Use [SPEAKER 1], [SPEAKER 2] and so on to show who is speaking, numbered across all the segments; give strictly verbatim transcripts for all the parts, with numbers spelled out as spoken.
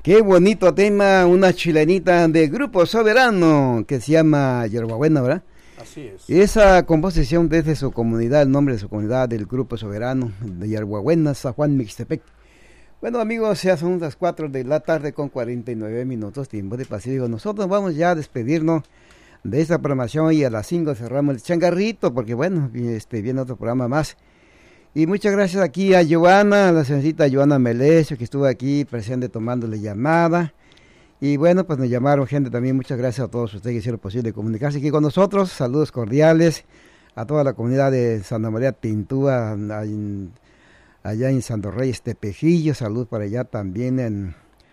[SPEAKER 1] Qué bonito tema, una chilenita de Grupo Soberano que se llama Yerbabuena, ¿verdad?
[SPEAKER 2] Así es.
[SPEAKER 1] Esa composición desde su comunidad, el nombre de su comunidad del Grupo Soberano de Yerbabuena, San Juan Mixtepec. Bueno amigos, ya son las cuatro de la tarde con cuarenta y nueve minutos, tiempo de Pacífico. Nosotros vamos ya a despedirnos de esta programación y a las cinco cerramos el changarrito porque bueno, este, viene otro programa más. Y muchas gracias aquí a Joana, a la señorita Joana Melesio que estuvo aquí presente tomándole llamada. Y bueno, pues nos llamaron gente también, muchas gracias a todos ustedes que hicieron posible comunicarse aquí con nosotros. Saludos cordiales a toda la comunidad de Santa María Tintúa, en, allá en Santo Reyes Tepejillo, saludos para allá también en,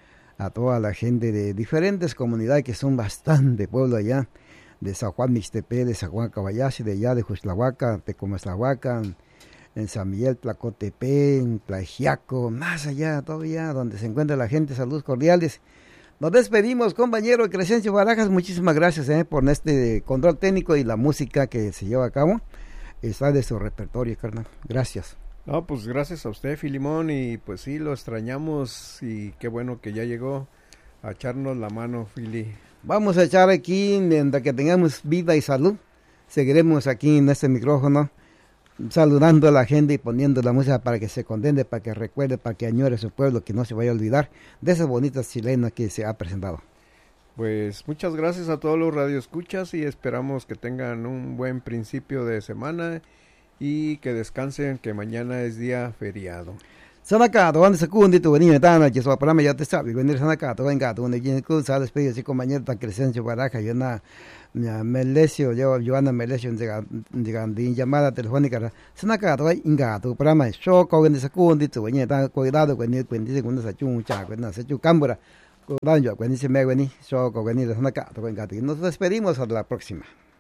[SPEAKER 1] a toda la gente de diferentes comunidades que son bastante pueblo allá, de San Juan Mixtepec, de San Juan Cabayasi, de allá de Juxtlahuaca, de Comaslahuaca, en San Miguel, Tlacotepec, en Tlaxiaco, más allá todavía, donde se encuentra la gente, saludos cordiales. Nos despedimos, compañero Crescencio Barajas, muchísimas gracias eh, por este control técnico y la música que se lleva a cabo, está de su repertorio, carnal, gracias.
[SPEAKER 2] No, pues gracias a usted, Filimón, y pues sí, lo extrañamos, y qué bueno que ya llegó a echarnos la mano, Fili.
[SPEAKER 1] Vamos a echar aquí, mientras que tengamos vida y salud, seguiremos aquí en este micrófono, saludando a la gente y poniendo la música para que se condene, para que recuerde, para que añore su pueblo, que no se vaya a olvidar de esas bonitas chilenas que se ha presentado.
[SPEAKER 2] Pues muchas gracias a todos los radioescuchas y esperamos que tengan un buen principio de semana y que descansen, que mañana es día feriado.
[SPEAKER 1] Sanacado, ¿dónde se cundi tu venir tan que su programa ya te sabe, venir Sanacado, venga, donde viene con sales pedidos así compañero tan Crescencio Baraja y una Melesio, yo Joana Melesio en llamada telefónica, Sanacado, inga tu programa, yo con ese cundi tu venir tan cuidado con el cuenti segundo se chu mucha, con se chu cámbora, con daño, con ese me vení, yo con venir Sanacado, venga, y nos despedimos hasta la próxima.